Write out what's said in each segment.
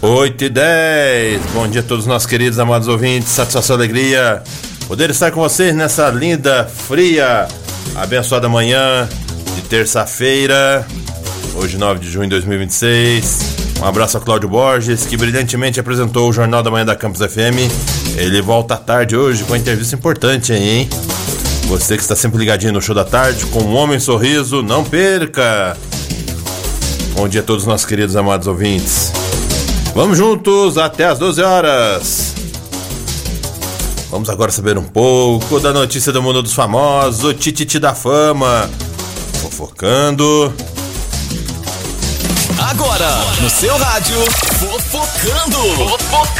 8h10. Bom dia a todos os nossos queridos, amados ouvintes. Satisfação e alegria poder estar com vocês nessa linda, fria, abençoada manhã de terça-feira, hoje 9 de junho de 2026. Um abraço a Cláudio Borges, que brilhantemente apresentou o Jornal da Manhã da Campus FM. Ele volta à tarde hoje com uma entrevista importante aí, hein? Você que está sempre ligadinho no Show da Tarde com um Homem Sorriso, não perca! Bom dia a todos os nossos queridos, amados ouvintes. Vamos juntos até as 12 horas. Vamos agora saber um pouco da notícia do mundo dos famosos, o tititi da fama, fofocando. Agora, no seu rádio, fofocando.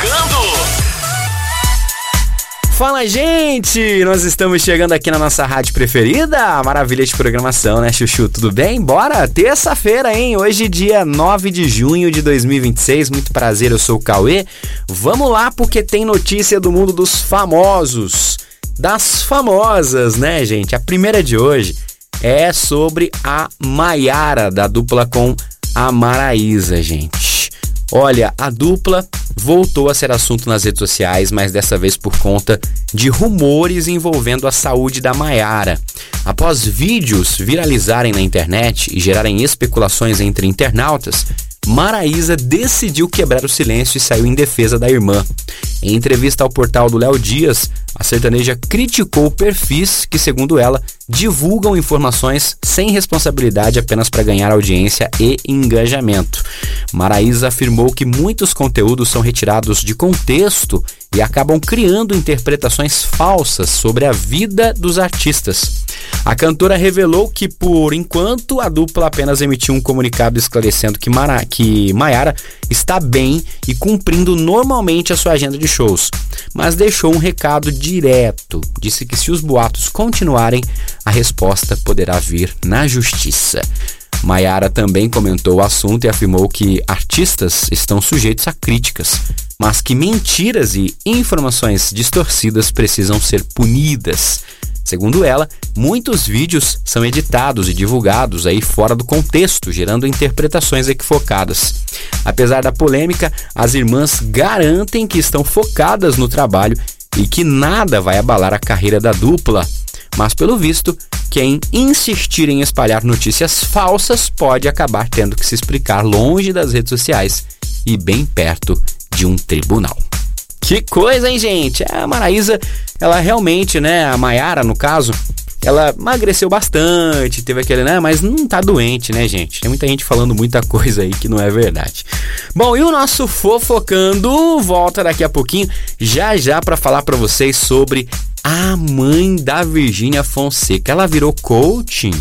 Fala, gente! Nós estamos chegando aqui na nossa rádio preferida, maravilha de programação, né, Chuchu? Tudo bem? Bora! Terça-feira, hein? Hoje, dia 9 de junho de 2026. Muito prazer, eu sou o Cauê. Vamos lá, porque tem notícia do mundo dos famosos. Das famosas, né, gente? A primeira de hoje é sobre a Maiara, da dupla com a Maraísa, gente. Olha, a dupla voltou a ser assunto nas redes sociais, mas dessa vez por conta de rumores envolvendo a saúde da Maiara. Após vídeos viralizarem na internet e gerarem especulações entre internautas, Maraísa decidiu quebrar o silêncio e saiu em defesa da irmã. Em entrevista ao portal do Léo Dias, a sertaneja criticou perfis que, segundo ela, divulgam informações sem responsabilidade apenas para ganhar audiência e engajamento. Maraísa afirmou que muitos conteúdos são retirados de contexto e acabam criando interpretações falsas sobre a vida dos artistas. A cantora revelou que, por enquanto, a dupla apenas emitiu um comunicado esclarecendo que Maiara está bem e cumprindo normalmente a sua agenda de shows, mas deixou um recado direto. Disse que se os boatos continuarem, a resposta poderá vir na justiça. Maiara também comentou o assunto e afirmou que artistas estão sujeitos a críticas, mas que mentiras e informações distorcidas precisam ser punidas. Segundo ela, muitos vídeos são editados e divulgados aí fora do contexto, gerando interpretações equivocadas. Apesar da polêmica, as irmãs garantem que estão focadas no trabalho e que nada vai abalar a carreira da dupla. Mas, pelo visto, quem insistir em espalhar notícias falsas pode acabar tendo que se explicar longe das redes sociais e bem perto de um tribunal. Que coisa, hein, gente? A Maraísa, ela realmente, né, a Maiara, no caso, ela emagreceu bastante, teve aquele, né, mas não tá doente, né, gente? Tem muita gente falando muita coisa aí que não é verdade. Bom, e o nosso Fofocando volta daqui a pouquinho, já pra falar pra vocês sobre a mãe da Virgínia Fonseca. Ela virou coaching,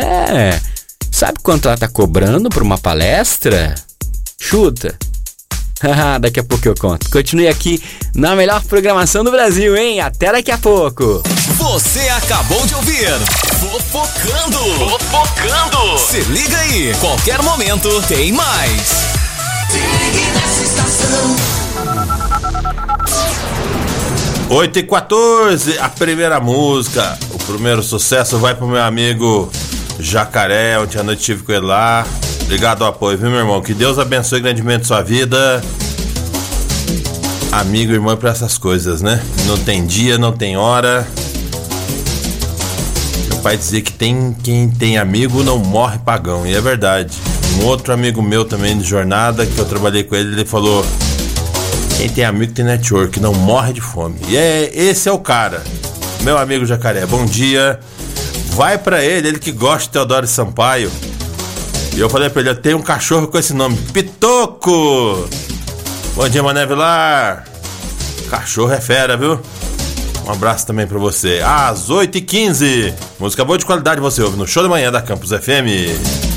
Sabe quanto ela tá cobrando por uma palestra? Chuta. Daqui a pouco eu conto. Continue aqui na melhor programação do Brasil, hein? Até daqui a pouco. Você acabou de ouvir Fofocando. Se liga aí, qualquer momento tem mais. Se ligue nessa estação. 8h14, a primeira música, o primeiro sucesso vai pro meu amigo Jacaré. Ontem à noite estive com ele lá. Obrigado ao apoio, viu, meu irmão? Que Deus abençoe grandemente sua vida. Amigo e irmão para essas coisas, né? Não tem dia, não tem hora. Meu pai dizia que quem tem amigo não morre pagão. E é verdade. Um outro amigo meu também de jornada, que eu trabalhei com ele, ele falou: quem tem amigo tem network, não morre de fome. E esse é o cara. Meu amigo Jacaré, bom dia. Vai pra ele que gosta de Teodoro Sampaio. E eu falei pra ele: eu tenho um cachorro com esse nome, Pitoco. Bom dia, Mané Vilar. Cachorro é fera, viu? Um abraço também pra você. Às 8h15, música boa de qualidade você ouve no Show da Manhã da Campus FM.